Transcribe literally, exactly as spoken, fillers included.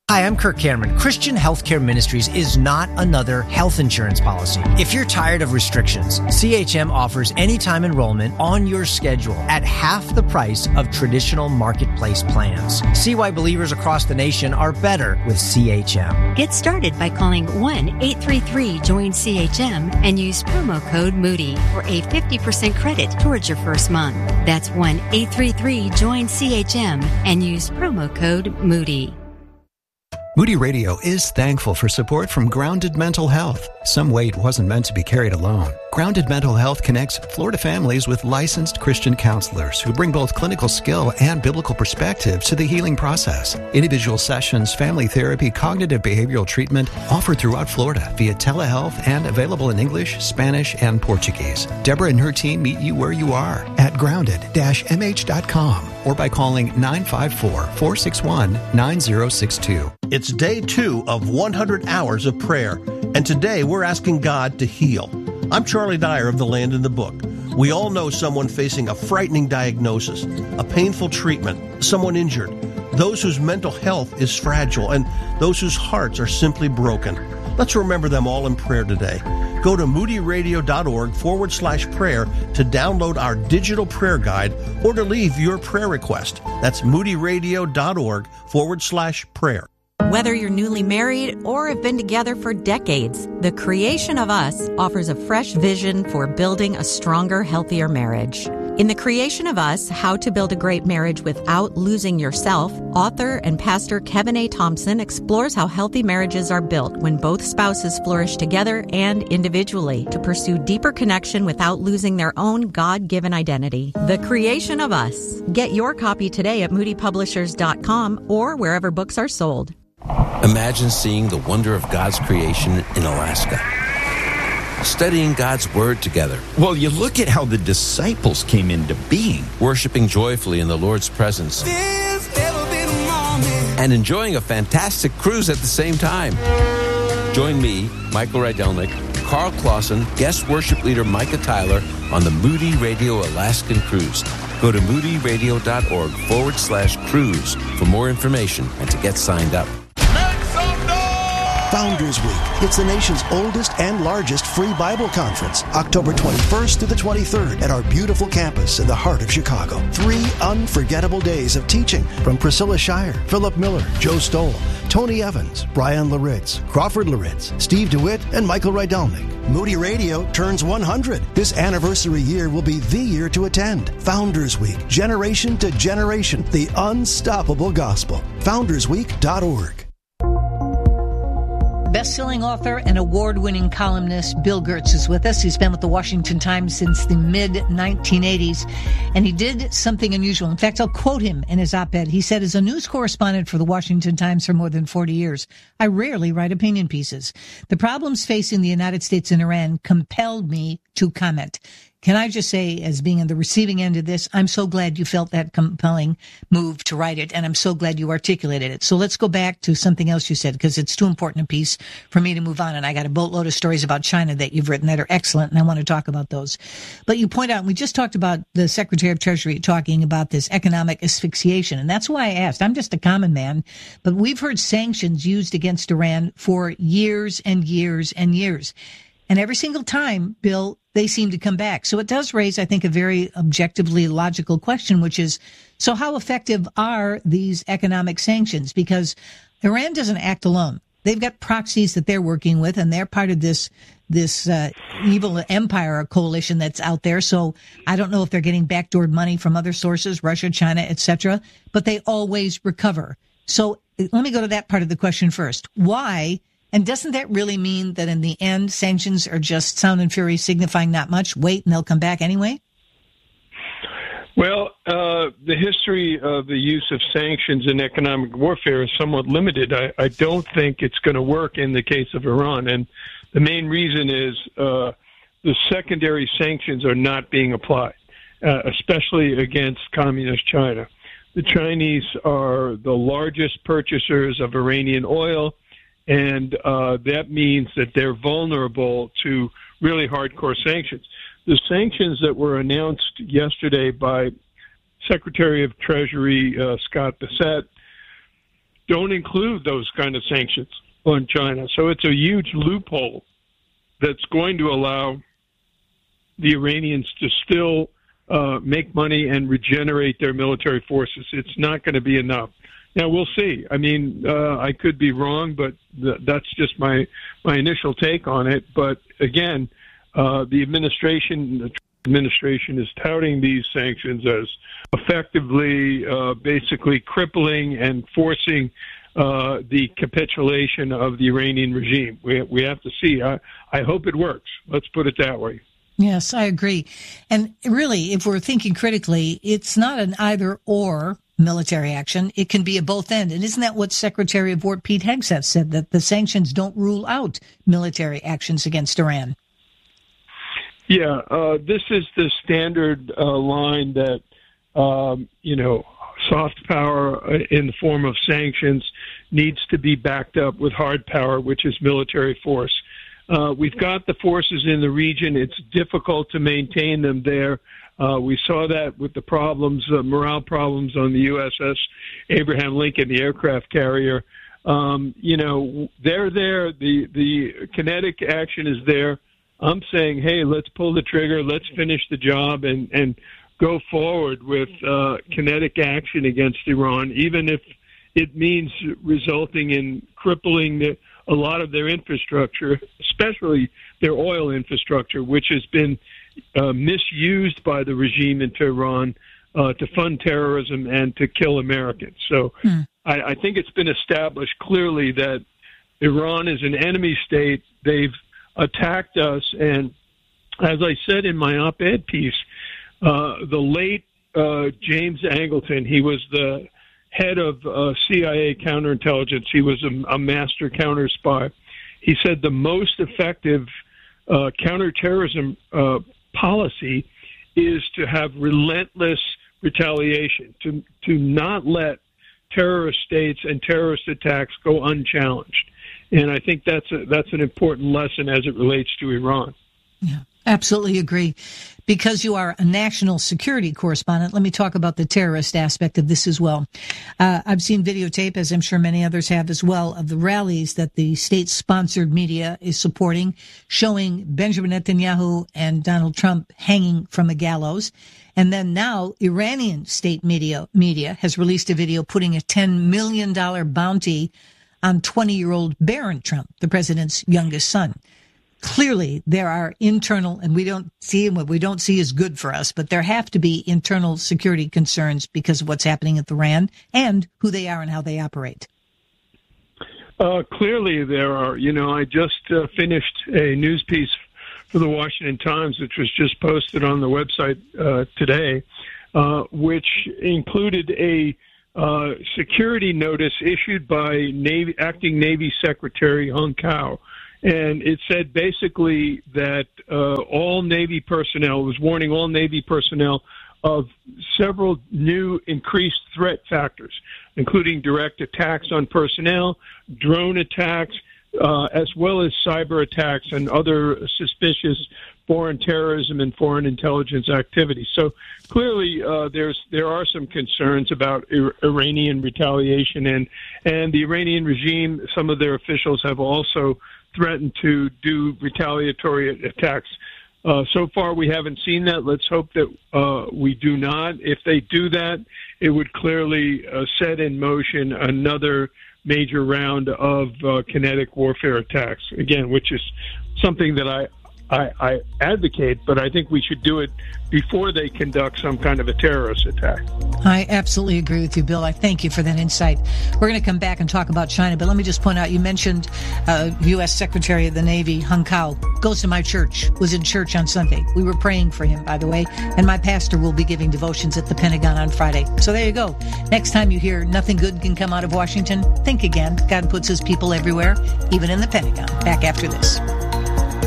Hi, I'm Kirk Cameron. Christian Healthcare Ministries is not another health insurance policy. If you're tired of restrictions, C H M offers anytime enrollment on your schedule at half the price of traditional marketplace plans. See why believers across the nation are better with C H M. Get started by calling one eight three three join C H M and use promo code Moody for a fifty percent credit towards your first month. That's one eight three three join C H M and use promo code Moody. Moody Radio is thankful for support from Grounded Mental Health. Some weight wasn't meant to be carried alone. Grounded Mental Health connects Florida families with licensed Christian counselors who bring both clinical skill and biblical perspective to the healing process. Individual sessions, family therapy, cognitive behavioral treatment offered throughout Florida via telehealth and available in English, Spanish, and Portuguese. Deborah and her team meet you where you are at grounded dash m h dot com or by calling nine five four, four six one, nine zero six two. It's day two of one hundred hours of prayer, and today we're asking God to heal. I'm Charlie Dyer of The Land in the Book. We all know someone facing a frightening diagnosis, a painful treatment, someone injured, those whose mental health is fragile, and those whose hearts are simply broken. Let's remember them all in prayer today. Go to moodyradio.org forward slash prayer to download our digital prayer guide or to leave your prayer request. That's moodyradio.org forward slash prayer. Whether you're newly married or have been together for decades, The Creation of Us offers a fresh vision for building a stronger, healthier marriage. In The Creation of Us, How to Build a Great Marriage Without Losing Yourself, author and pastor Kevin A. Thompson explores how healthy marriages are built when both spouses flourish together and individually to pursue deeper connection without losing their own God-given identity. The Creation of Us. Get your copy today at moody publishers dot com or wherever books are sold. Imagine seeing the wonder of God's creation in Alaska. Studying God's Word together. Well, you look at how the disciples came into being. Worshiping joyfully in the Lord's presence. And enjoying a fantastic cruise at the same time. Join me, Michael Rydelnik, Carl Clausen, guest worship leader Micah Tyler on the Moody Radio Alaskan Cruise. Go to moodyradio.org forward slash cruise for more information and to get signed up. Founders Week. It's the nation's oldest and largest free Bible conference, October twenty-first through the twenty-third at our beautiful campus in the heart of Chicago. Three unforgettable days of teaching from Priscilla Shire, Philip Miller, Joe Stoll, Tony Evans, Brian Laritz, Crawford Laritz, Steve DeWitt, and Michael Rydelnik. Moody Radio turns one hundred. This anniversary year will be the year to attend. Founders Week, generation to generation, the unstoppable gospel. founders week dot org. Best-selling author and award-winning columnist Bill Gertz is with us. He's been with the Washington Times since the mid nineteen eighties, and he did something unusual. In fact, I'll quote him in his op-ed. He said, as a news correspondent for the Washington Times for more than forty years, I rarely write opinion pieces. The problems facing the United States and Iran compelled me to comment. Can I just say, as being on the receiving end of this, I'm so glad you felt that compelling move to write it, and I'm so glad you articulated it. So let's go back to something else you said, because it's too important a piece for me to move on, and I got a boatload of stories about China that you've written that are excellent, and I want to talk about those. But you point out, and we just talked about the Secretary of Treasury talking about this economic asphyxiation, and that's why I asked. I'm just a common man, but we've heard sanctions used against Iran for years and years and years. And every single time, Bill, they seem to come back. So it does raise, I think, a very objectively logical question, which is, so how effective are these economic sanctions? Because Iran doesn't act alone. They've got proxies that they're working with, and they're part of this this uh, evil empire coalition that's out there. So I don't know if they're getting backdoored money from other sources, Russia, China, et cetera, but they always recover. So let me go to that part of the question first. Why? And doesn't that really mean that in the end, sanctions are just sound and fury signifying not much? Wait, and they'll come back anyway? Well, uh, the history of the use of sanctions in economic warfare is somewhat limited. I, I don't think it's going to work in the case of Iran. And the main reason is uh, the secondary sanctions are not being applied, uh, especially against communist China. The Chinese are the largest purchasers of Iranian oil, and uh, that means that they're vulnerable to really hardcore sanctions. The sanctions that were announced yesterday by Secretary of Treasury uh, Scott Bessent don't include those kind of sanctions on China. So it's a huge loophole that's going to allow the Iranians to still uh, make money and regenerate their military forces. It's not going to be enough. Now, we'll see. I mean, uh, I could be wrong, but th- that's just my, my initial take on it. But again, uh, the administration, the administration is touting these sanctions as effectively, uh, basically crippling and forcing uh, the capitulation of the Iranian regime. We, we have to see. I, I hope it works. Let's put it that way. Yes, I agree. And really, if we're thinking critically, it's not an either or military action. It can be a both end. And isn't that what Secretary of War Pete Hegseth said, that the sanctions don't rule out military actions against Iran? Yeah, uh, this is the standard uh, line that, um, you know, soft power in the form of sanctions needs to be backed up with hard power, which is military force. Uh, we've got the forces in the region. It's difficult to maintain them there. Uh, we saw that with the problems, uh, morale problems on the U S S Abraham Lincoln, the aircraft carrier. Um, you know, they're there. The, the kinetic action is there. I'm saying, hey, let's pull the trigger. Let's finish the job and, and go forward with uh, kinetic action against Iran, even if it means resulting in crippling the, a lot of their infrastructure, especially their oil infrastructure, which has been uh, misused by the regime in Tehran uh, to fund terrorism and to kill Americans. So hmm. I, I think it's been established clearly that Iran is an enemy state. They've attacked us, and as I said in my op-ed piece, uh, the late uh, James Angleton, he was the head of uh, C I A counterintelligence. He was a, a master counter spy. He said the most effective uh, counterterrorism uh, policy is to have relentless retaliation, to to not let terrorist states and terrorist attacks go unchallenged. And I think that's a, that's an important lesson as it relates to Iran. Yeah, absolutely agree. Because you are a national security correspondent, let me talk about the terrorist aspect of this as well. Uh, I've seen videotape, as I'm sure many others have as well, of the rallies that the state-sponsored media is supporting, showing Benjamin Netanyahu and Donald Trump hanging from a gallows. And then now Iranian state media media has released a video putting a ten million dollars bounty on twenty-year-old Barron Trump, the president's youngest son. Clearly, there are internal, and we don't see, and what we don't see is good for us, but there have to be internal security concerns because of what's happening at the R A N and who they are and how they operate. Uh, clearly, there are. You know, I just uh, finished a news piece for the Washington Times, which was just posted on the website uh, today, uh, which included a Uh, security notice issued by Navy, Acting Navy Secretary Hung Kao. And it said basically that uh, all Navy personnel, was warning all Navy personnel of several new increased threat factors, including direct attacks on personnel, drone attacks, uh, as well as cyber attacks and other suspicious foreign terrorism and foreign intelligence activities. So clearly, uh, there's there are some concerns about Ir- Iranian retaliation, and and the Iranian regime, some of their officials have also threatened to do retaliatory attacks. Uh, so far, we haven't seen that. Let's hope that uh, we do not. If they do that, it would clearly uh, set in motion another major round of uh, kinetic warfare attacks, again, which is something that I, I, I advocate, but I think we should do it before they conduct some kind of a terrorist attack. I absolutely agree with you, Bill. I thank you for that insight. We're going to come back and talk about China, but let me just point out, you mentioned uh, U S Secretary of the Navy, Hung Kao, goes to my church, was in church on Sunday. We were praying for him, by the way, and my pastor will be giving devotions at the Pentagon on Friday. So there you go. Next time you hear nothing good can come out of Washington, think again. God puts his people everywhere, even in the Pentagon. Back after this.